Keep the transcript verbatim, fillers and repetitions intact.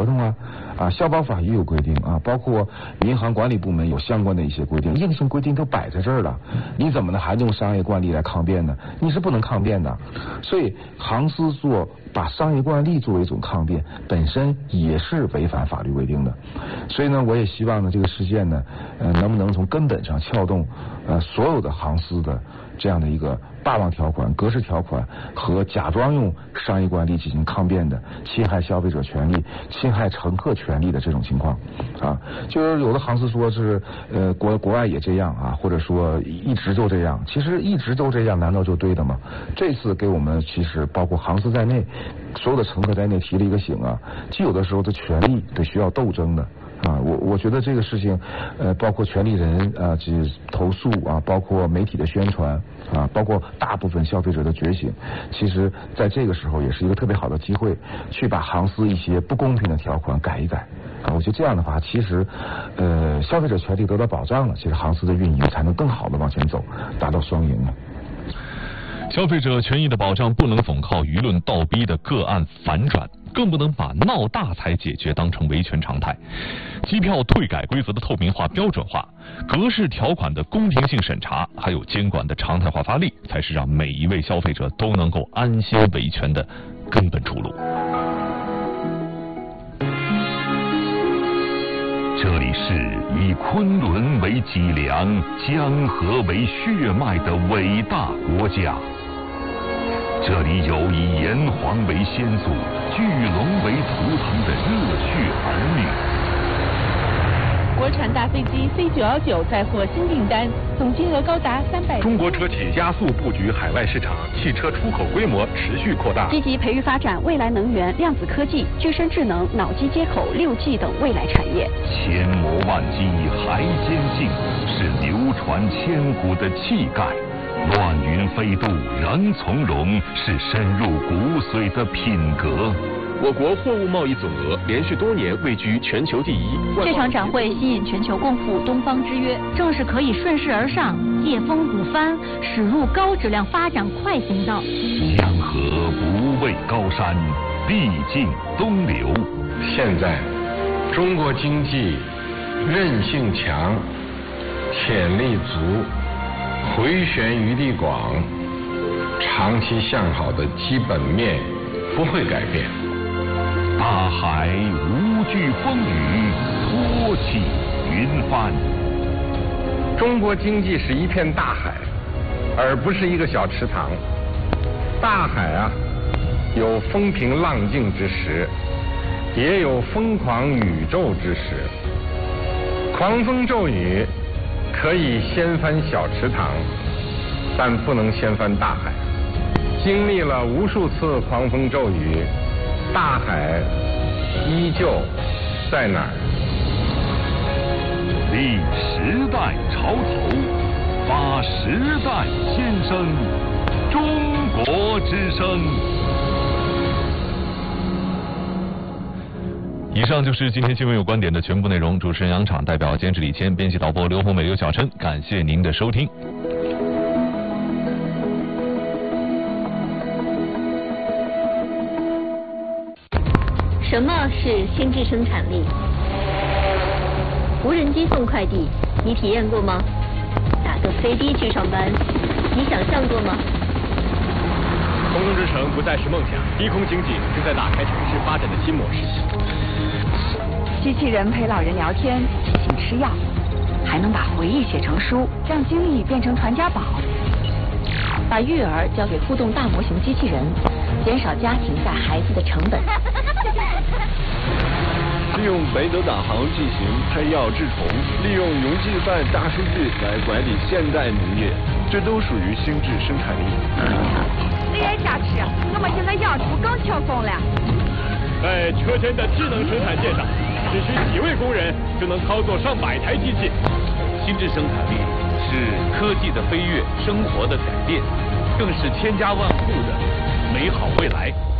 合同啊，啊，消保法也有规定啊，包括银行管理部门有相关的一些规定，硬性规定都摆在这儿了，你怎么能还用商业惯例来抗辩呢？你是不能抗辩的。所以航司做把商业惯例作为一种抗辩，本身也是违反法律规定的。所以呢，我也希望呢，这个事件呢，呃，能不能从根本上撬动呃所有的航司的这样的一个霸王条款、格式条款和假装用商业惯例进行抗辩的侵害消费者权利、侵害乘客权利的这种情况啊，就是有的航司说是呃国国外也这样啊，或者说一直就这样，其实一直都这样，难道就对的吗？这次给我们其实包括航司在内，所有的乘客在内提了一个醒啊，既有的时候的权利得需要斗争的。啊，我我觉得这个事情，呃，包括权利人啊，这投诉啊，包括媒体的宣传啊，包括大部分消费者的觉醒，其实在这个时候也是一个特别好的机会，去把航司一些不公平的条款改一改啊。我觉得这样的话，其实呃，消费者权利得到保障了，其实航司的运营才能更好的往前走，达到双赢啊。 消费者权益的保障不能总靠舆论倒逼的个案反转，更不能把闹大才解决当成维权常态。机票退改规则的透明化、标准化，格式条款的公平性审查，还有监管的常态化发力，才是让每一位消费者都能够安心维权的根本出路。 这里是以昆仑为脊梁、江河为血脉的伟大国家。这里有以炎黄为先祖、巨龙为图腾的热血儿女。 国产大飞机 C 九一九再获新订单，总金额高达三百。 中国车企加速布局海外市场，汽车出口规模持续扩大。 积极培育发展未来能源、量子科技、具身智能、脑机接口、六 G 等未来产业。 千磨万击还坚信，是流传千古的气概。乱云飞渡仍从容，是深入骨髓的品格。 我国货物贸易总额连续多年位居全球第一。 这场展会吸引全球共赴东方之约，正是可以顺势而上、借风补帆，驶入高质量发展快行道。 江河不畏高山，必尽东流。 现在，中国经济韧性强，潜力足，回旋余地广，长期向好的基本面不会改变。 大海无惧风雨，托起云帆。 中国经济是一片大海，而不是一个小池塘。大海啊，有风平浪静之时，也有疯狂宇宙之时。狂风骤雨可以掀翻小池塘，但不能掀翻大海。经历了无数次狂风骤雨，大海依旧在哪儿？ 立时代潮头，发时代先声，中国之声。 以上就是今天新闻有观点的全部内容。主持人杨昶，代表监制李谦，编辑导播刘红美、刘小琛，感谢您的收听。 什么是心智生产力？无人机送快递，你体验过吗？打个飞的去上班，你想象过吗？ 空中之城不再是梦想，低空经济正在打开城市发展的新模式。 机器人陪老人聊天，提醒吃药，还能把回忆写成书，让经历变成传家宝。 把育儿交给互动大模型机器人，减少家庭带孩子的成本。 利用北斗导航进行配药治虫，利用云计算大数据来管理现代农业，这都属于心智生产力。 你也想吃，我们现在养猪更轻松了。 在车间的智能生产线上，只需几位工人就能操作上百台机器。心智生产力是科技的飞跃，生活的改变，更是千家万户的美好未来。